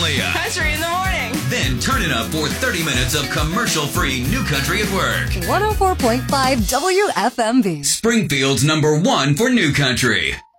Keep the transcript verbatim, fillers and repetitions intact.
Leah. Country in the morning. Then turn it up for thirty minutes of commercial-free New Country at Work. one oh four point five W F M V. Springfield's number one for New Country.